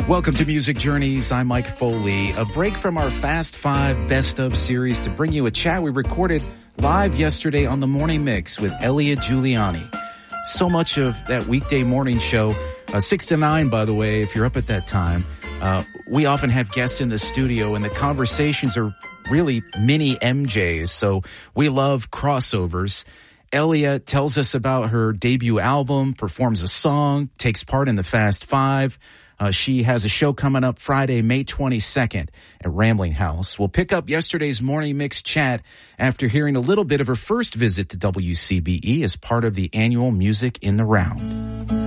Welcome to Music Journeys. I'm Mike Foley. A break from our Fast Five Best Of series to bring you a chat we recorded live yesterday on the Morning Mix with Elliot Giuliani. So much of that weekday morning show, 6 to 9, by the way, if you're up at that time, we often have guests in the studio and the conversations are really mini MJs. So we love crossovers. Elia tells us about her debut album, performs a song, takes part in the Fast Five. She has a show coming up Friday, May 22nd at Rambling House. We'll pick up yesterday's Morning Mix chat after hearing a little bit of her first visit to WCBE as part of the annual Music in the Round.